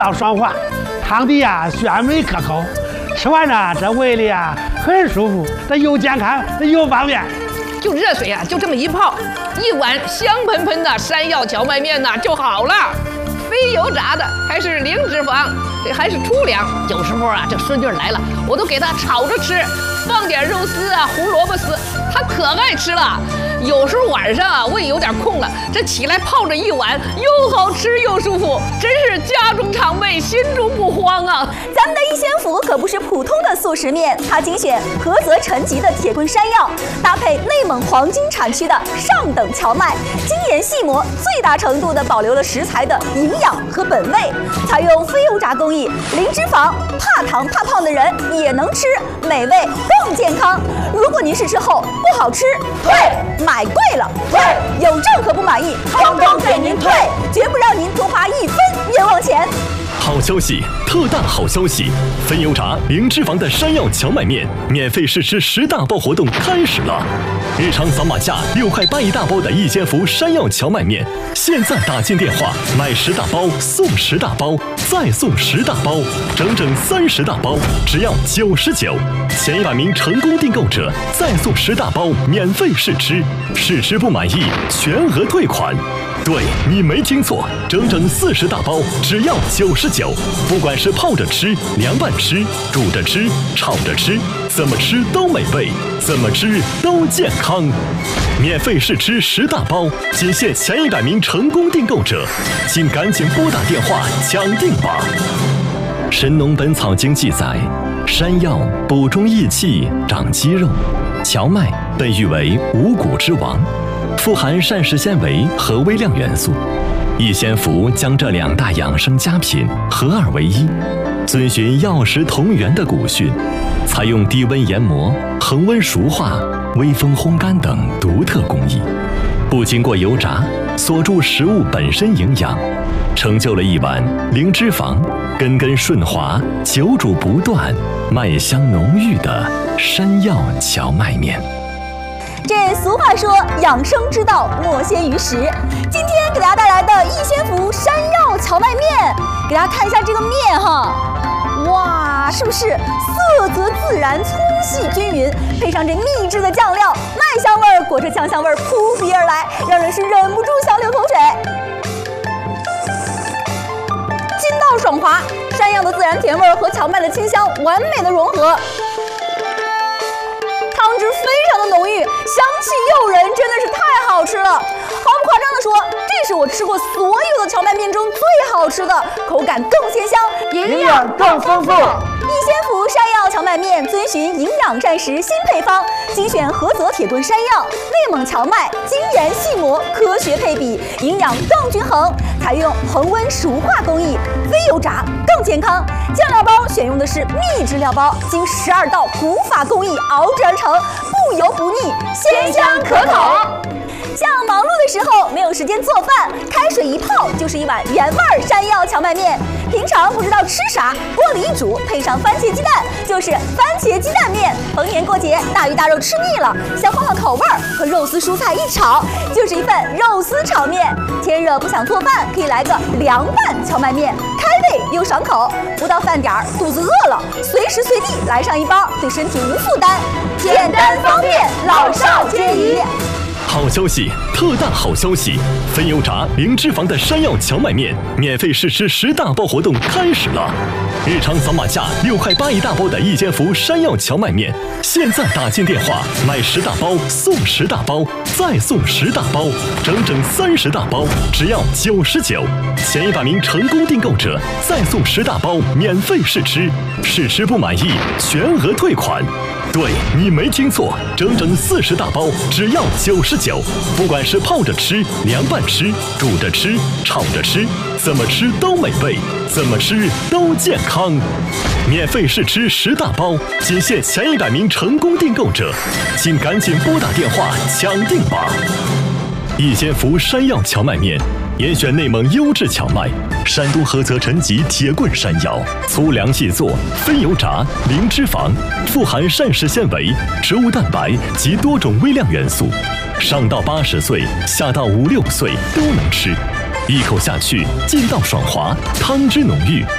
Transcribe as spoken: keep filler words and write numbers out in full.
道爽滑，汤底呀鲜美可口，吃完了这胃里啊很舒服，这又健康，这又方便。 就热水啊，就这么一泡，一碗香喷喷的山药荞麦面呐就好了。非油炸的，还是零脂肪，这还是粗粮。有时候啊，这孙女来了，我都给她炒着吃，放点肉丝啊、胡萝卜丝，她可爱吃了。有时候晚上啊，胃有点空了，这起来泡着一碗，又好吃又舒服，真是家中常备，心中不慌啊！ 咱们的一仙福可不是普通的速食面，它精选菏泽陈集的铁棍山药，搭配内蒙黄金产区的上等荞麦，精研细磨，最大程度的保留了食材的营养和本味。采用非油炸工艺，零脂肪，怕糖怕胖的人也能吃，美味更健康。如果您试吃后不好吃，退。买贵了退，有任何不满意，通通给您退，绝不让您多花一分冤枉钱。 好消息，特大好消息！非油炸、零脂肪的山药荞麦面免费试吃十大包活动开始了！日常扫码价六块八一大包的一仙福山药荞麦面，现在打进电话买十大包送十大包，再送十大包，整整三十大包，只要九十九。前一百名成功订购者再送十大包免费试吃，试吃不满意全额退款。对，你没听错，整整四十大包，只要九十九。不管是泡着吃、凉拌吃、煮着吃、炒着吃，怎么吃都美味，怎么吃都健康。免费试吃十大包，仅限前一百名成功订购者，请赶紧拨打电话抢订吧。《神农本草经》记载，山药补中益气、长肌肉，荞麦被誉为五谷之王。富含膳食纤维和微量元素，一仙福将这两大养生佳品合二为一，遵循药食同源的古训，采用低温研磨、恒温熟化、微风烘干等独特工艺，不经过油炸，锁住食物本身营养，成就了一碗零脂肪、根根顺滑、久煮不断、麦香浓郁的山药荞麦面。 这俗话说，养生之道莫先于食。今天给大家带来的一仙福山药荞麦面，给大家看一下这个面哈，哇，是不是色泽自然、粗细均匀，配上这秘制的酱料，麦香味儿裹着酱香味儿扑鼻而来，让人是忍不住想流口水。筋道爽滑，山药的自然甜味儿和荞麦的清香完美的融合。汤汁非常的浓郁，香气诱人，真的是太好吃了。毫不夸张的说，这是我吃过所有的荞麦面中最好吃的，口感更鲜香， 营养更丰富。 一仙福山药荞麦面遵循营养膳食新配方，精选菏泽铁棍山药、内蒙荞麦，精研细磨，科学配比，营养更均衡。采用恒温熟化工艺，非油炸更健康。酱料包选用的是秘制料包，经十二道古法工艺熬制而成，不油不腻，鲜香可口。像忙碌的时候没有时间做饭，开水一泡就是一碗原味山药荞麦面。平常不知道吃啥，锅里一煮，配上番茄鸡蛋，就是番茄鸡蛋面。逢年过节，大鱼大肉吃腻了，想换换口味儿，和肉丝蔬菜一炒，就是一份肉丝炒面。天热不想做饭，可以来个凉拌荞麦面，开胃又爽口。不到饭点儿，肚子饿了，随时随地来上一包，对身体无负担，简单方便，老少皆宜。 好消息，特大好消息！非油炸、零脂肪的山药荞麦面免费试吃十大包活动开始了！日常扫码价六块八一大包的一仙福山药荞麦面，现在打进电话买十大包送十大包，再送十大包，整整三十大包，只要九十九。前一百名成功订购者再送十大包免费试吃，试吃不满意全额退款。对，你没听错，整整四十大包，只要九十九。不管是泡着吃、凉拌吃、煮着吃、炒着吃，怎么吃都美味，怎么吃都健康。免费试吃十大包，仅限前一百名成功订购者，请赶紧拨打电话抢订吧。一仙福山药荞麦面，严选内蒙优质荞麦，山东菏泽陈集铁棍山药，粗粮细做，非油炸，零脂肪，富含膳食纤维、植物蛋白及多种微量元素，上到八十岁，下到五六岁都能吃。一口下去，劲道爽滑，汤汁浓郁，